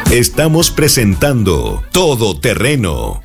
Estamos presentando Todo Terreno.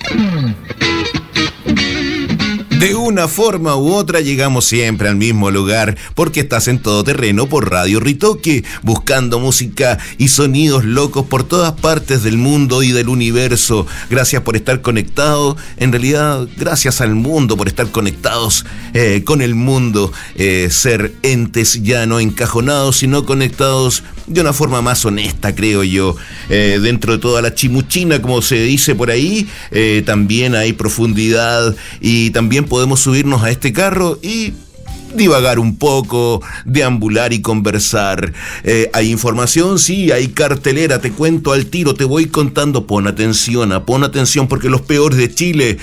De una forma u otra llegamos siempre al mismo lugar, porque estás en Todo Terreno por Radio Ritoque, buscando música y sonidos locos por todas partes del mundo y del universo. Gracias por estar conectado, en realidad gracias al mundo por estar conectados con el mundo, ser entes ya no encajonados, sino conectados de una forma más honesta, creo yo. Dentro de toda la chimuchina, como se dice por ahí, también hay profundidad y también podemos subirnos a este carro y divagar un poco, deambular y conversar. Hay información, sí, hay cartelera, te cuento al tiro, te voy contando. Pon atención porque los peores de Chile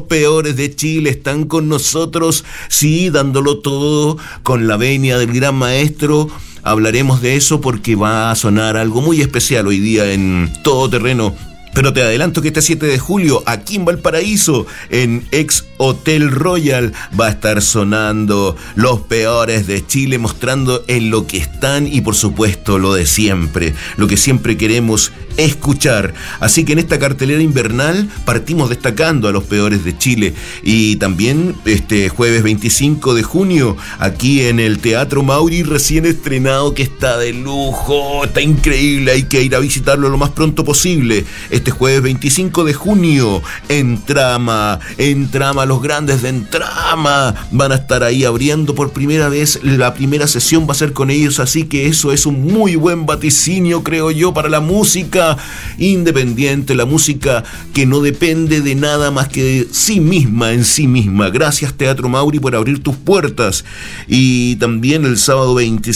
están con nosotros, sí, dándolo todo con la venia del gran maestro. Hablaremos de eso porque va a sonar algo muy especial hoy día en Todo Terreno. Pero te adelanto que este 7 de julio, aquí en Valparaíso, en Ex Hotel Royal, va a estar sonando los peores de Chile, mostrando en lo que están y, por supuesto, lo de siempre, lo que siempre queremos escuchar. Así que en esta cartelera invernal partimos destacando a los peores de Chile. Y también este jueves 25 de junio, aquí en el Teatro Mauri, recién estrenado, que está de lujo, está increíble, hay que ir a visitarlo lo más pronto posible. Este jueves 25 de junio, en Trama, los grandes de Entrama van a estar ahí abriendo por primera vez. La primera sesión va a ser con ellos, así que eso es un muy buen vaticinio, creo yo, para la música independiente, la música que no depende de nada más que de sí misma, en sí misma. Gracias, Teatro Mauri, por abrir tus puertas. Y también el sábado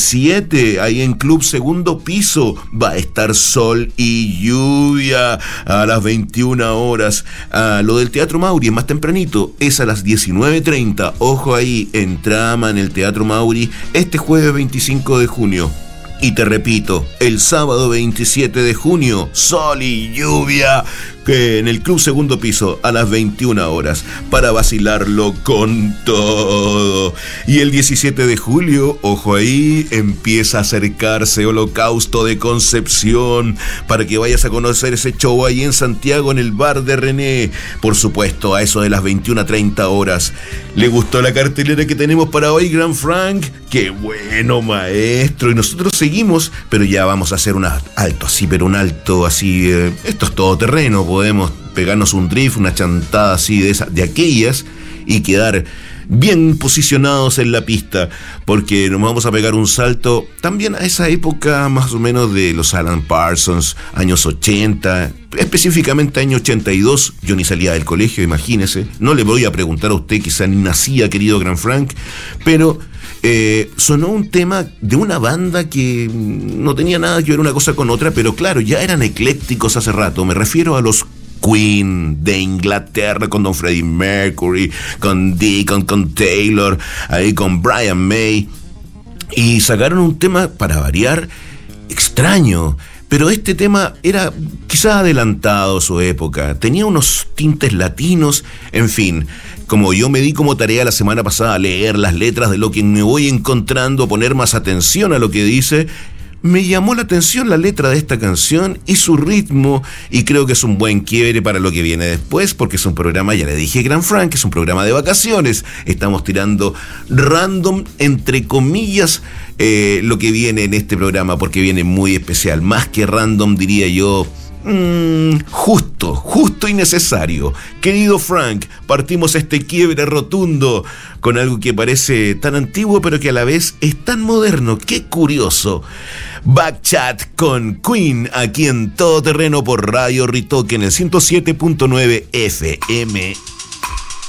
27, ahí en Club Segundo Piso, va a estar Sol y Lluvia a las 21 horas. Lo del Teatro Mauri es más tempranito, es a las 19:30. Ojo ahí, en Trama, en el Teatro Mauri, este jueves 25 de junio. Y te repito, el sábado 27 de junio, Sol y Lluvia, que en el Club Segundo Piso a las 21 horas, para vacilarlo con todo. Y el 17 de julio, ojo ahí, empieza a acercarse Holocausto de Concepción, para que vayas a conocer ese show ahí en Santiago, en el bar de René, por supuesto, a eso de las 21:30 horas. ¿Le gustó la cartelera que tenemos para hoy, Gran Frank? ¡Qué bueno, maestro! Y nosotros seguimos, pero ya vamos a hacer un alto así, pero un alto así, esto es todo terreno. Podemos pegarnos un drift, una chantada así de aquellas, y quedar bien posicionados en la pista, porque nos vamos a pegar un salto también a esa época más o menos de los Alan Parsons, años 80, específicamente año 82. Yo ni salía del colegio, imagínese. No le voy a preguntar a usted, quizá ni nacía, querido Gran Frank, pero sonó un tema de una banda que no tenía nada que ver una cosa con otra, pero claro, ya eran eclécticos hace rato. Me refiero a los Queen de Inglaterra, con Don Freddie Mercury, con Deacon, con Taylor, ahí con Brian May, y sacaron un tema, para variar, extraño. Pero este tema era quizá adelantado a su época, tenía unos tintes latinos, en fin. Como yo me di como tarea la semana pasada a leer las letras de lo que me voy encontrando, poner más atención a lo que dice, me llamó la atención la letra de esta canción y su ritmo, y creo que es un buen quiebre para lo que viene después, porque es un programa, ya le dije, Gran Frank, es un programa de vacaciones. Estamos tirando random, entre comillas, lo que viene en este programa, porque viene muy especial, más que random, diría yo. Justo y necesario. Querido Frank, partimos este quiebre rotundo con algo que parece tan antiguo pero que a la vez es tan moderno. ¡Qué curioso! Backchat con Queen, aquí en Todo Terreno por Radio Ritoque en el 107.9 FM.